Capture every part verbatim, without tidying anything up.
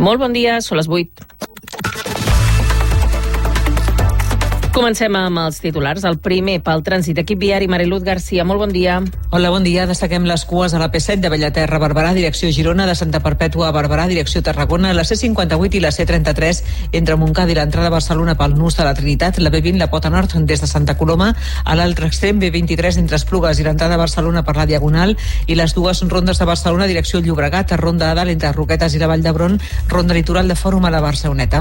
Molt bon dia, són les vuit. Comencem amb els titulars. El primer pel trànsit, equip viari, Mariluz Garcia. Molt bon dia. Hola, bon dia. Destaquem les cues a la P set de Bellaterra a Barberà, direcció Girona, de Santa Perpètua a Barberà, direcció Tarragona, la C cinquanta-vuit i la C trenta-tres entre Montcada i l'entrada a Barcelona pel nus de la Trinitat, la B vint, la Pota Nord des de Santa Coloma, a l'altre extrem B vint-i-tres entre Esplugues i l'entrada a Barcelona per la Diagonal, i les dues rondes de Barcelona, direcció Llobregat, a Ronda de Dalt entre Roquetes i la Vall d'Hebron, ronda litoral de Fòrum a la Barceloneta.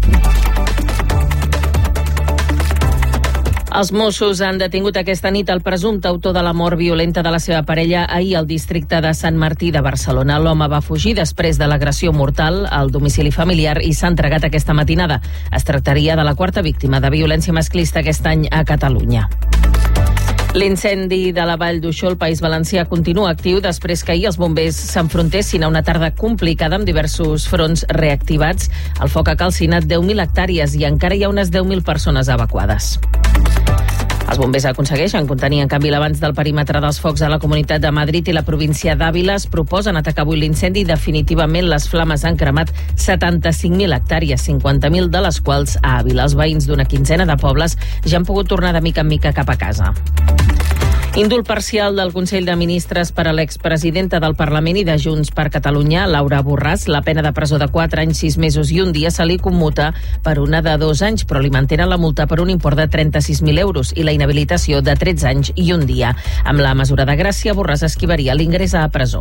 Els Mossos han detingut aquesta nit el presumpte autor de la mort violenta de la seva parella ahir al districte de Sant Martí de Barcelona. L'home va fugir després de l'agressió mortal al domicili familiar i s'ha entregat aquesta matinada. Es tractaria de la quarta víctima de violència masclista aquest any a Catalunya. L'incendi de la Vall d'Uixó, al País Valencià, continua actiu després que ahir els bombers s'enfrontessin a una tarda complicada amb diversos fronts reactivats. El foc ha calcinat deu mil hectàrees i encara hi ha unes deu mil persones evacuades. Els bombers aconsegueixen contenir, en canvi, l'avanç del perímetre dels focs a la Comunitat de Madrid i la província d'Àvila. Es proposen atacar avui l'incendi. Definitivament, les flames han cremat setanta-cinc mil hectàrees, cinquanta mil de les quals a Àvila. Els veïns d'una quinzena de pobles ja han pogut tornar de mica en mica cap a casa. Indult parcial del Consell de Ministres per a l'expresidenta del Parlament i de Junts per Catalunya, Laura Borràs. La pena de presó de quatre anys, sis mesos i un dia se li commuta per una de dos anys, però li mantenen la multa per un import de trenta-sis mil euros i la inhabilitació de tretze anys i un dia. Amb la mesura de gràcia, Borràs esquivaria l'ingrés a presó.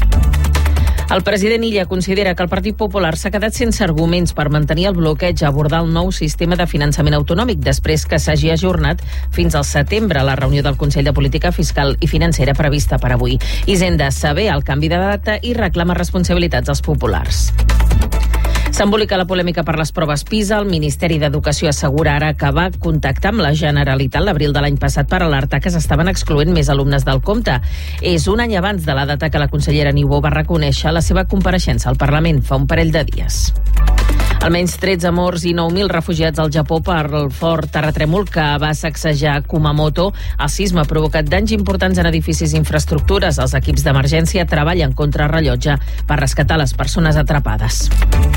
El president Illa considera que el Partit Popular s'ha quedat sense arguments per mantenir el bloqueig a abordar el nou sistema de finançament autonòmic després que s'hagi ajornat fins al setembre a la reunió del Consell de Política Fiscal i Financera prevista per avui. Hisenda saber el canvi de data i reclama responsabilitats als populars. S'embolica la polèmica per les proves PISA. El Ministeri d'Educació assegura ara que va contactar amb la Generalitat l'abril de l'any passat per alertar que s'estaven excloent més alumnes del compte. És un any abans de la data que la consellera Niubó va reconèixer la seva compareixença al Parlament fa un parell de dies. Almenys tretze morts i nou mil refugiats al Japó per el fort terratrèmol que va sacsejar Kumamoto. El sisme ha provocat danys importants en edificis i infraestructures. Els equips d'emergència treballen contra rellotge per rescatar les persones atrapades.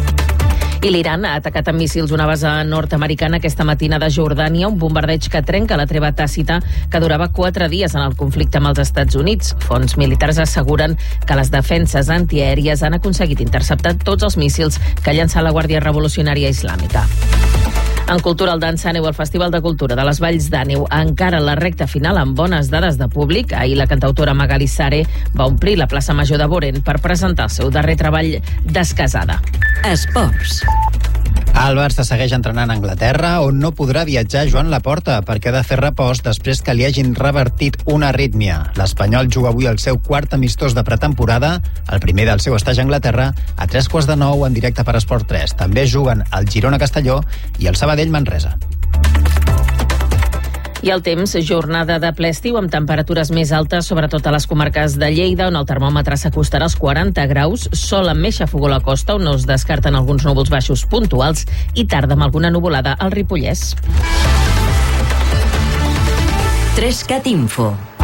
I l'Iran ha atacat amb míssils una base nord-americana aquesta matina de Jordània, un bombardeig que trenca la treva tàcita que durava quatre dies en el conflicte amb els Estats Units. Fonts militars asseguren que les defenses antiaèries han aconseguit interceptar tots els míssils que ha llançat la Guàrdia Revolucionària Islàmica. En cultura, el Dansaneu, el Festival de Cultura de les Valls d'Àneu, encara la recta final amb bones dades de públic. Ahir la cantautora Magali Sare va omplir la plaça Major de Boren per presentar el seu darrer treball, Descasada. Esports. El Barça segueix entrenant a Anglaterra, on no podrà viatjar Joan Laporta perquè ha de fer repòs després que li hagin revertit una arrítmia. L'Espanyol juga avui el seu quart amistós de pretemporada, el primer del seu estatge a Anglaterra, a tres quarts de nou en directe per Esport tres. També juguen el Girona-Castelló i el Sabadell-Manresa. I el temps, jornada de ple estiu amb temperatures més altes, sobretot a les comarques de Lleida, on el termòmetre s'acostarà als quaranta graus, sol amb més xafogó a la costa, on no es descarten alguns núvols baixos puntuals, i tarda amb alguna nuvolada al Ripollès. tres cat Info.